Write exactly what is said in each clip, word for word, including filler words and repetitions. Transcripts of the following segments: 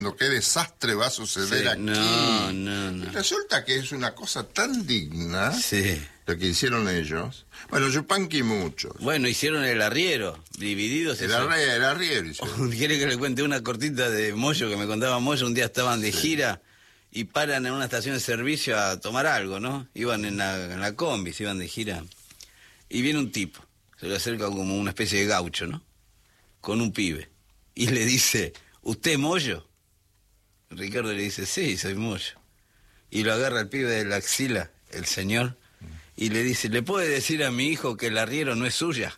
qué desastre va a suceder Sí, aquí. no, no, no. Y resulta que es una cosa tan digna Sí. lo que hicieron ellos. Bueno, Yupanqui muchos. Bueno, hicieron el arriero, divididos. El, eso. arre, el arriero hicieron. ¿Quiere que le cuente una cortita de Moyo que me contaba Moyo? Un día estaban de Sí. gira y paran en una estación de servicio a tomar algo, ¿no? Iban en la, en la combi, se iban de gira. Y viene un tipo, se le acerca como una especie de gaucho, ¿no? Con un pibe. Y le dice, ¿usted es Moyo? Ricardo le dice, sí, soy Moyo. Y lo agarra el pibe de la axila, el señor, y le dice, ¿le puede decir a mi hijo que el arriero no es suya?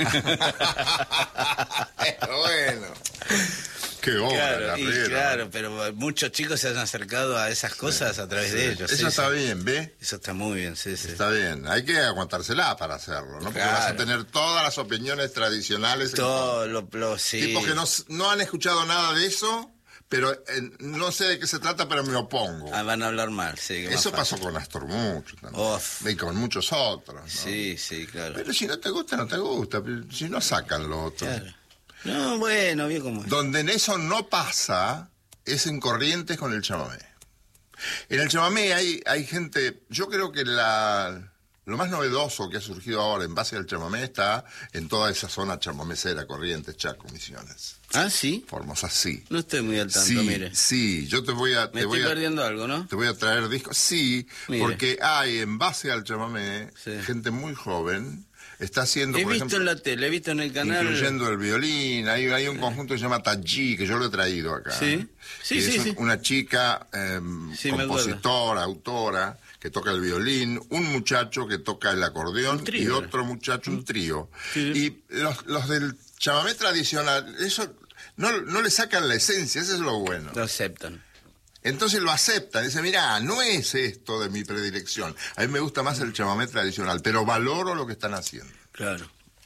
Bueno. Qué obra, Claro, el y arriero. claro, pero muchos chicos se han acercado a esas cosas a través Sí. de ellos. Eso sí, está sí. bien, ¿ve? Eso está muy bien, sí, sí. Está bien. Hay que aguantársela para hacerlo, ¿no? Porque Claro. vas a tener todas las opiniones tradicionales. Todo lo, lo sí. Tipos que no, no han escuchado nada de eso, pero eh, no sé de qué se trata, pero me opongo. Ah, van a hablar mal, sí. que más Eso fácil. pasó con Astor mucho también. Uf. Y con muchos otros, ¿no? Sí, sí, claro. Pero si no te gusta, no te gusta. Pero si no, sacan lo otro. Claro. No, bueno, bien como es. Donde en eso no pasa es en Corrientes con el chamamé. En el chamamé hay, hay gente, yo creo que la, lo más novedoso que ha surgido ahora en base al chamamé está en toda esa zona chamamecera, Corrientes, Chaco, Misiones. Ah, sí. Formosa, sí. No estoy muy al tanto, Sí, mire. sí, yo te voy a... Me te voy estoy a, perdiendo algo, ¿no? Te voy a traer discos. Sí, Mire. porque hay en base al chamamé Sí. gente muy joven, está haciendo, He por visto ejemplo... en la tele, he visto en el canal. Incluyendo el violín, hay, hay un conjunto que se llama Tají, que yo lo he traído acá. Sí, sí, que sí, es sí. una chica eh, Sí, me compositora, autora, que toca el violín, un muchacho que toca el acordeón Un trío, y ¿verdad? otro muchacho, un trío. Sí. Y los, los del chamamé tradicional, eso no, no le sacan la esencia, eso es lo bueno. Lo aceptan. Entonces lo aceptan, dicen, mirá, no es esto de mi predilección. A mí me gusta más el chamamé tradicional, pero valoro lo que están haciendo. Claro.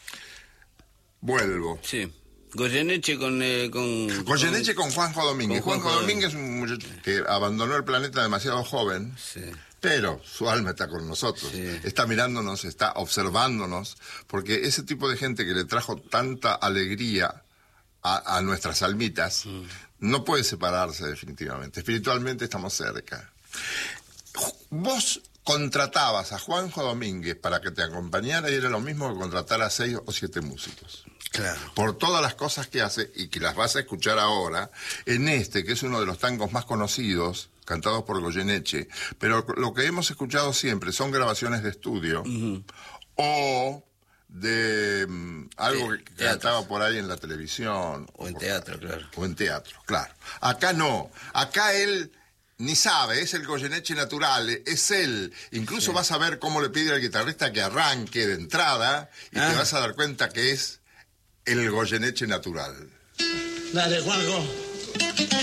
Vuelvo. Sí. Goyeneche con... Eh, con Goyeneche con Juanjo Domínguez. con Juanjo Juanjo Domínguez es un muchacho que abandonó el planeta demasiado joven, Sí. pero su alma está con nosotros. Sí. Está mirándonos, está observándonos, porque ese tipo de gente que le trajo tanta alegría a, a nuestras almitas Mm. no puede separarse definitivamente. Espiritualmente estamos cerca. Vos contratabas a Juanjo Domínguez para que te acompañara y era lo mismo que contratar a seis o siete músicos. Claro. Por todas las cosas que hace y que las vas a escuchar ahora, en este, que es uno de los tangos más conocidos, cantados por Goyeneche, pero lo que hemos escuchado siempre son grabaciones de estudio Ujú. o de mm, algo Te- que teatros. cantaba por ahí en la televisión. O en por- teatro, claro. O en teatro, claro. Acá no. Acá él ni sabe, es el Goyeneche natural, es él. Incluso vas a ver cómo le pide al guitarrista que arranque de entrada y Ah. te vas a dar cuenta que es el Goyeneche natural. Dale, Juanjo.